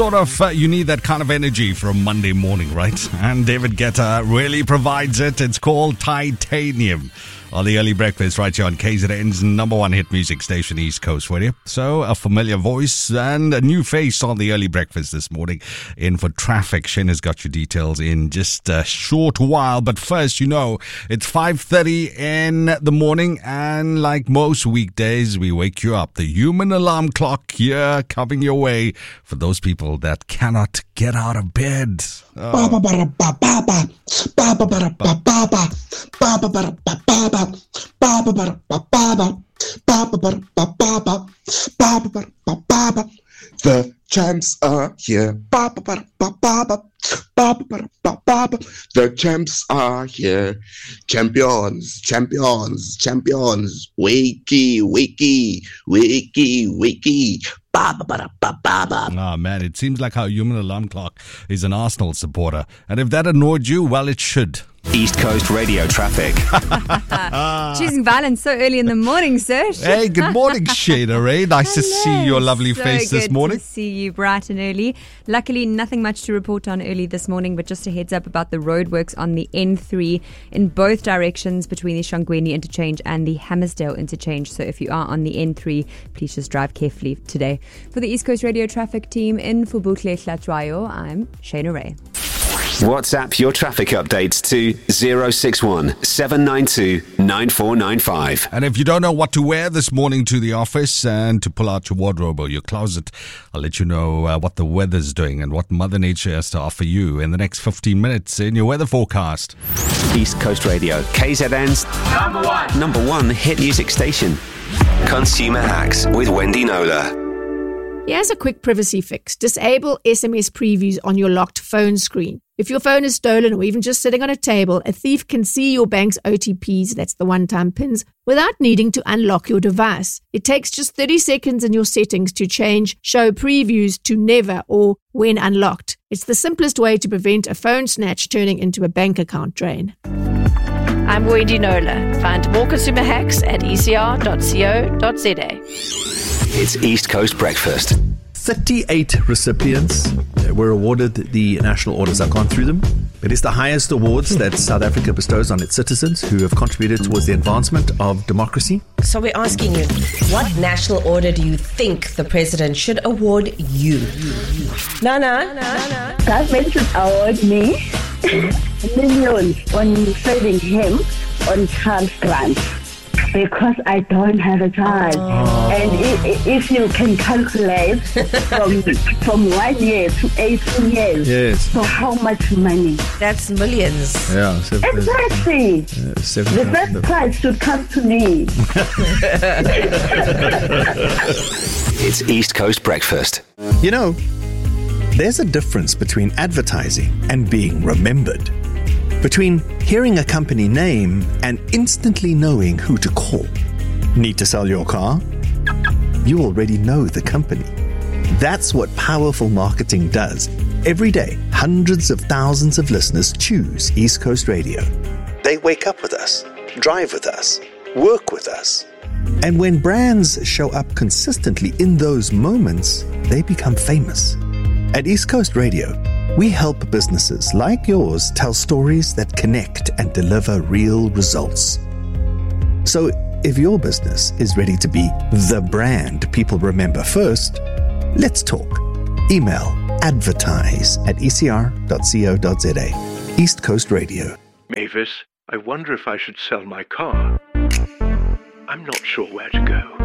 You need that kind of energy for a Monday morning, right? And David Guetta really provides it. It's called Titanium on the early breakfast right here on KZN's number one hit music station, East Coast Radio. So a familiar voice and a new face on the early breakfast this morning. In for traffic, Shane has got your details in just a short while. But first, it's 5:30 in the morning, and like most weekdays, we wake you up. The human alarm clock here coming your way for those people that cannot get out of bed. The champs are here. The champs are here. Champions, champions, champions. Wakey, wakey, wakey, wakey. Oh man, it seems like our human alarm clock is an Arsenal supporter. And if that annoyed you, well, it should. East Coast Radio traffic. Choosing violence so early in the morning, sir. Hey, good morning, Shayna Ray. Nice to see your lovely face this morning. Good to see you bright and early. Luckily, nothing much to report on early this morning, but just a heads up about the roadworks on the N3 in both directions between the Shangweni interchange and the Hammersdale interchange. So if you are on the N3, please just drive carefully today. For the East Coast Radio traffic team in Fubutle Hlatwayo, I'm Shayna Ray. WhatsApp your traffic updates to 061 792 9495. And if you don't know what to wear this morning to the office and to pull out your wardrobe or your closet, I'll let you know what the weather's doing and what Mother Nature has to offer you in the next 15 minutes in your weather forecast. East Coast Radio, KZN's number one hit music station. Consumer Hacks with Wendy Nola. Here's a quick privacy fix. Disable SMS previews on your locked phone screen. If your phone is stolen or even just sitting on a table, a thief can see your bank's OTPs, that's the one-time pins, without needing to unlock your device. It takes just 30 seconds in your settings to change show previews to never or when unlocked. It's the simplest way to prevent a phone snatch turning into a bank account drain. I'm Wendy Nola. Find more consumer hacks at ecr.co.za. It's East Coast Breakfast. 38 recipients were awarded the National Orders. I've gone through them. It is the highest awards that South Africa bestows on its citizens who have contributed towards the advancement of democracy. So we're asking you, what national order do you think the president should award you? Nana. Government should award me millions on saving him on child grant. Because I don't have a child. And if you can calculate from 1 year to 18 years, yes. So how much money? That's millions. Yeah, exactly. The first prize should come to me. It's East Coast Breakfast. There's a difference between advertising and being remembered. Between hearing a company name and instantly knowing who to call. Need to sell your car? You already know the company. That's what powerful marketing does. Every day, hundreds of thousands of listeners choose East Coast Radio. They wake up with us, drive with us, work with us. And when brands show up consistently in those moments, they become famous. At East Coast Radio, we help businesses like yours tell stories that connect and deliver real results. So if your business is ready to be the brand people remember first, let's talk. Email advertise@ecr.co.za. East Coast Radio. Mavis, I wonder if I should sell my car. I'm not sure where to go.